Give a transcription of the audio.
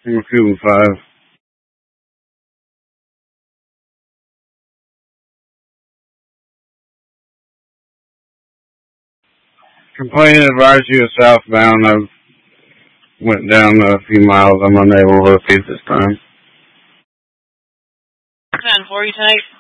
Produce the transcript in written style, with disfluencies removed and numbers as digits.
I'm feeling 5. Complaint advised you southbound. I went down a few miles. I'm unable to locate this time. 10 for you tonight.